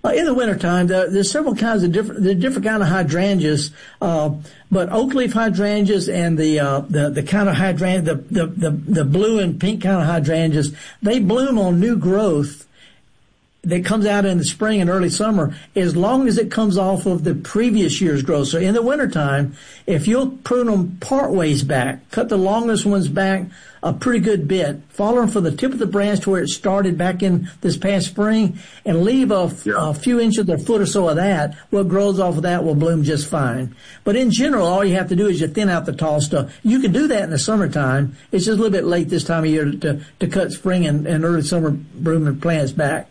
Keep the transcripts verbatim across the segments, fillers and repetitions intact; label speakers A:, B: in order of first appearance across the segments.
A: Uh, in the wintertime, there, there's several kinds of different, there are different kind of hydrangeas, uh, but oak leaf hydrangeas and the, uh, the, the kind of hydrangea, the, the, the, the blue and pink kind of hydrangeas, they bloom on new growth that comes out in the spring and early summer as long as it comes off of the previous year's growth. So in the wintertime, if you'll prune them part ways back, cut the longest ones back a pretty good bit, follow them from the tip of the branch to where it started back in this past spring, and leave a, yeah. a few inches or a foot or so of that, what grows off of that will bloom just fine. But in general, all you have to do is you thin out the tall stuff. You can do that in the summertime. It's just a little bit late this time of year to, to cut spring and, and early summer blooming plants back.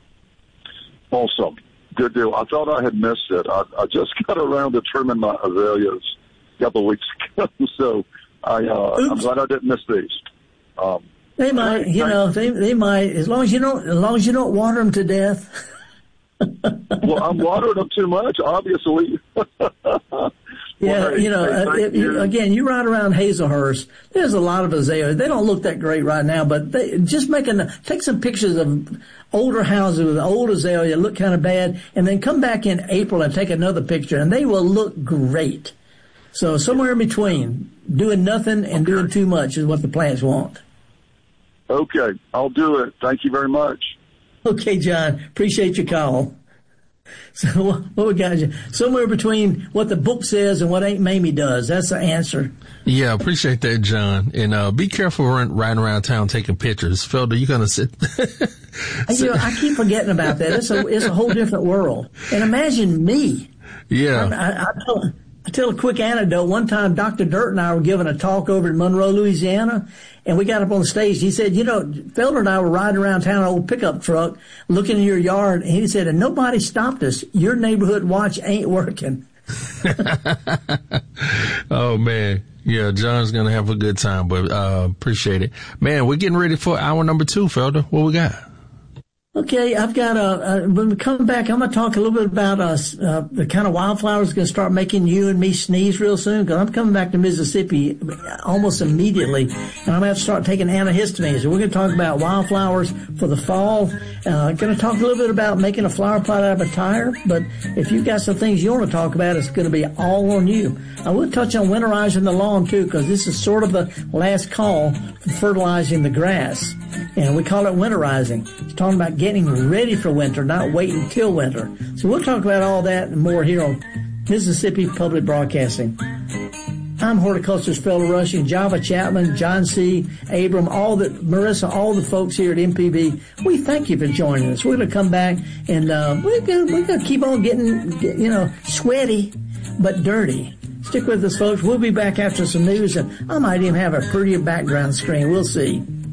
B: Awesome. Good deal. I thought I had missed it. I, I just got around to trimming my azaleas a couple of weeks ago, so I, uh, I'm glad I didn't miss these. Um,
A: they might, right, you know, they they might, as long as you don't, as long as you don't water them to death.
B: Well, I'm watering them too much, obviously.
A: Yeah,
B: well,
A: you know,
B: hey,
A: uh, if you, again, you ride around Hazelhurst, there's a lot of azaleas. They don't look that great right now, but they, just making, take some pictures of older houses with old azalea, look kind of bad, and then come back in April and take another picture, and they will look great. So somewhere in between, doing nothing and okay. doing too much is what the plants want.
B: Okay, I'll do it. Thank you very much.
A: Okay, John, appreciate your call. So what we got? Somewhere between what the book says and what Aunt Mamie does. That's the answer.
C: Yeah, appreciate that, John. And uh be careful run, riding around town taking pictures. Felder, you gonna sit?
A: You know, I keep forgetting about that. It's a it's a whole different world. And imagine me.
C: Yeah.
A: I, I, I, tell, I tell a quick anecdote. One time, Doctor Dirt and I were giving a talk over in Monroe, Louisiana, and we got up on the stage. He said, you know, Felder and I were riding around town in an old pickup truck looking in your yard, and he said, and nobody stopped us. Your neighborhood watch ain't working.
C: Oh, man. Yeah, John's going to have a good time, but uh appreciate it. Man, we're getting ready for hour number two, Felder. What we got?
A: Okay, I've got a, uh, when we come back, I'm going to talk a little bit about uh, uh, the kind of wildflowers going to start making you and me sneeze real soon, because I'm coming back to Mississippi almost immediately, and I'm going to have to start taking antihistamines. So we're going to talk about wildflowers for the fall. Uh, going to talk a little bit about making a flower pot out of a tire, but if you've got some things you want to talk about, it's going to be all on you. I will touch on winterizing the lawn, too, because this is sort of the last call for fertilizing the grass, and we call it winterizing. It's talking about getting ready for winter, not waiting till winter. So we'll talk about all that and more here on Mississippi Public Broadcasting. I'm horticulturist Felder Rushing, Java Chapman, John C., Abram, all the, Marissa, all the folks here at M P B. We thank you for joining us. We're going to come back and, uh, we're going we're going to keep on getting, get, you know, sweaty, but dirty. Stick with us, folks. We'll be back after some news, and I might even have a prettier background screen. We'll see.